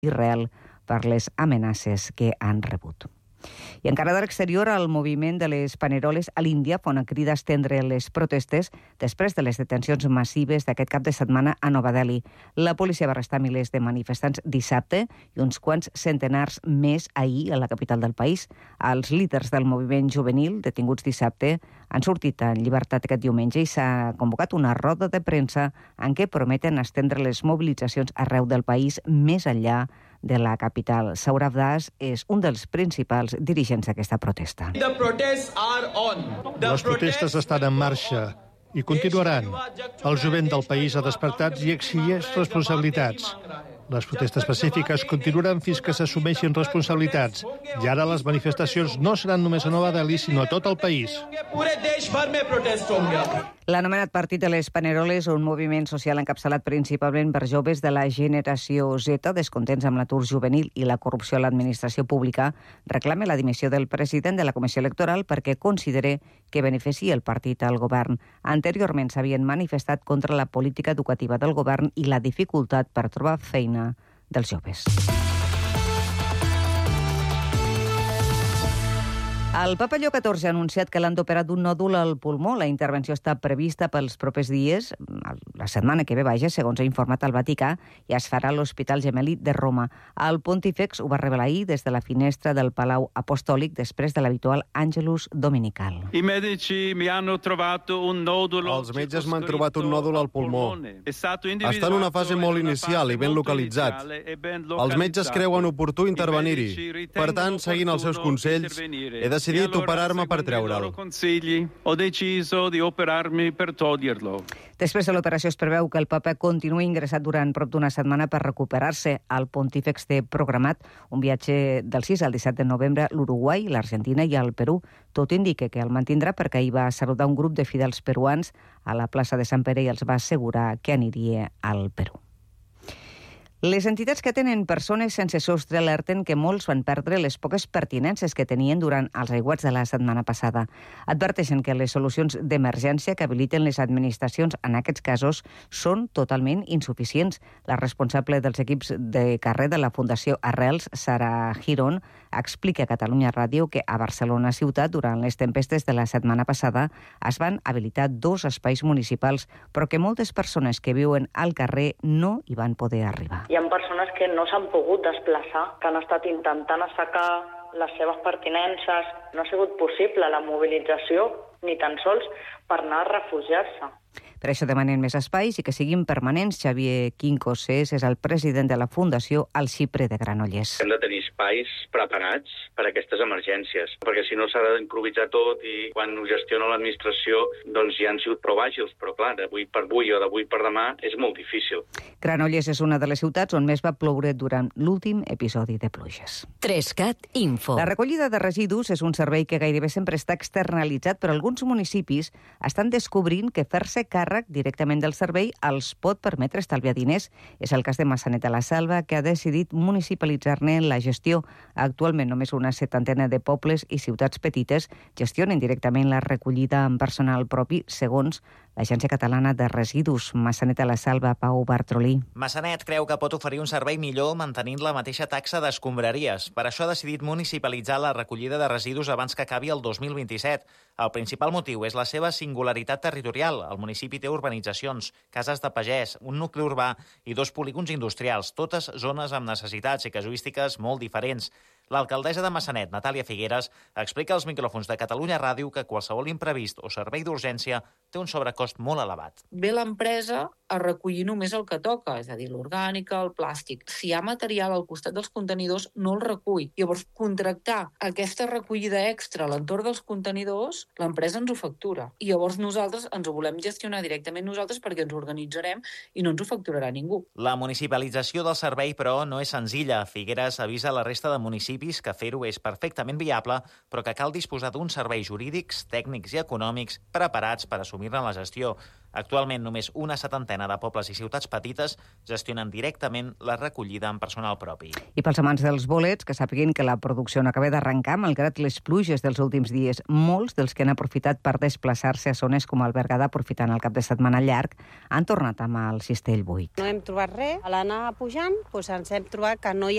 irreal per les amenaces que han rebut. I encara de l'exterior, el moviment de les paneroles a l'Índia fa una crida a estendre les protestes després de les detencions massives d'aquest cap de setmana a Nova Delhi. La policia va arrestar milers de manifestants dissabte i uns quants centenars més ahir a la capital del país. Els líders del moviment juvenil, detinguts dissabte, han sortit en llibertat aquest diumenge i s'ha convocat una roda de premsa en què prometen estendre les mobilitzacions arreu del país més enllà de la capital. Saurabh Das és un dels principals dirigents d'aquesta protesta. Les protestes estan en marxa i continuaran. El jovent del país ha despertat i exigeix responsabilitats. Les protestes pacífiques continuaran fins que s'assumeixin responsabilitats. I ara les manifestacions no seran només a Nova Delhi, sinó a tot el país. L'anomenat Partit de les Paneroles, un moviment social encapçalat principalment per joves de la generació Z, descontents amb l'atur juvenil i la corrupció a l'administració pública, reclama la dimissió del president de la Comissió Electoral perquè considere que beneficia el partit al govern. Anteriorment s'havien manifestat contra la política educativa del govern i la dificultat per trobar feina dels joves. El papa Lleó XIV ha anunciat que l'han d'operar d'un nòdul al pulmó. La intervenció està prevista pels propers dies, la setmana que ve, segons ha informat el Vaticà, i es farà a l'Hospital Gemelli de Roma. El Pontífex ho va revelar ahir des de la finestra del Palau Apostòlic després de l'habitual Angelus Dominical. Els metges m'han trobat un nòdul al pulmó. Està en una fase molt inicial i ben localitzat. Els metges creuen oportú intervenir-hi. Per tant, seguint els seus consells, he decidit operar-me per treure'l. Després de l'operació es preveu que el papa continuï ingressat durant prop d'una setmana per recuperar-se. El Pontífex té programat un viatge del 6 al 17 de novembre a l'Uruguai, l'Argentina i al Perú. Tot indica que el mantindrà perquè ahir va saludar un grup de fidels peruans a la plaça de Sant Pere i els va assegurar que aniria al Perú. Les entitats que tenen persones sense sostre alerten que molts van perdre les poques pertinences que tenien durant els aiguats de la setmana passada. Adverteixen que les solucions d'emergència que habiliten les administracions en aquests casos són totalment insuficients. La responsable dels equips de carrer de la Fundació Arrels, Sara Girón, explica a Catalunya Ràdio que a Barcelona ciutat, durant les tempestes de la setmana passada, es van habilitar 2 espais municipals, però que moltes persones que viuen al carrer no hi van poder arribar. Hi ha persones que no s'han pogut desplaçar, que han estat intentant assecar les seves pertinences. No ha sigut possible la mobilització, ni tan sols per anar a refugiar-se. Per això demanen més espais i que siguin permanents. Xavier Quincoses és el president de la Fundació El Xipre de Granollers. Hem de tenir espais preparats per a aquestes emergències, perquè si no s'ha d'improvisar tot i quan ho gestiona l'administració doncs ja han sigut prou àgils, però clar, d'avui per avui o d'avui per demà és molt difícil. Granollers és una de les ciutats on més va ploure durant l'últim episodi de pluges. 3CAT Info. La recollida de residus és un servei que gairebé sempre està externalitzat, però alguns municipis estan descobrint que fer-se càrrec directament del servei els pot permetre estalviar diners. És el cas de Massanet de la Selva, que ha decidit municipalitzar-ne la gestió. Actualment només una 70 de pobles i ciutats petites gestionen directament la recollida amb personal propi, segons l'Agència Catalana de Residus. Massanet de la Selva, Pau Bartrolí. Massanet creu que pot oferir un servei millor mantenint la mateixa taxa d'escombraries. Per això ha decidit municipalitzar la recollida de residus abans que acabi el 2027. El principal motiu és la seva singularitat territorial. El municipi té urbanitzacions, cases de pagès, un nucli urbà i 2 polígons industrials, totes zones amb necessitats i casuístiques molt diferents. L'alcaldessa de Massanet, Natàlia Figueres, explica als micròfons de Catalunya Ràdio que qualsevol imprevist o servei d'urgència té un sobrecost molt elevat. Ve l'empresa a recollir només el que toca, és a dir, l'orgànica, el plàstic. Si hi ha material al costat dels contenidors, no el recull. Llavors, contractar aquesta recollida extra a l'entorn dels contenidors, l'empresa ens ho factura. I llavors nosaltres ens ho volem gestionar directament nosaltres perquè ens organitzarem i no ens ho facturarà ningú. La municipalització del servei, però, no és senzilla. Figueres avisa la resta de municipis vist que fer-ho és perfectament viable, però que cal disposar d'uns serveis jurídics, tècnics i econòmics preparats per assumir-ne la gestió. Actualment, només una setantena de pobles i ciutats petites gestionen directament la recollida amb personal propi. I pels amants dels bolets, que sàpiguen que la producció no acaba d'arrencar, malgrat les pluges dels últims dies. Molts dels que han aprofitat per desplaçar-se a zones com el Berguedà, aprofitant el cap de setmana llarg, han tornat amb el cistell buit. No hem trobat res. A l'anar pujant ens hem trobat que no hi